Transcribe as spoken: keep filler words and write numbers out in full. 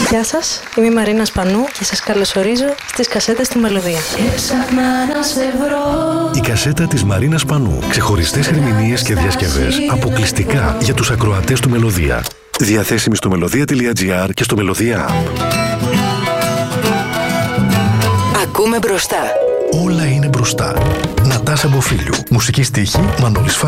Γεια σας, είμαι η Μαρίνα Σπανού και σας καλωσορίζω στις κασέτες του Μελωδία. Η κασέτα της Μαρίνας Σπανού. Ξεχωριστές ερμηνείες και διασκευές αποκλειστικά για τους ακροατές του Μελωδία. Διαθέσιμη στο μελωδία τελεία τζι άρ και στο Μελωδία App. Ακούμε μπροστά. Όλα είναι μπροστά. Νατάσα Μποφίλιου. Μουσική στίχη Μανώλης Φα.